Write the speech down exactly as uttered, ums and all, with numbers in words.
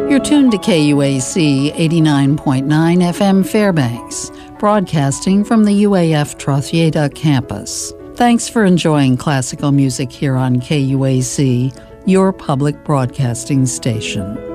You're tuned to K U A C eighty-nine point nine F M Fairbanks, broadcasting from the U A F Trothieda campus. Thanks for enjoying classical music here on K U A C, your public broadcasting station.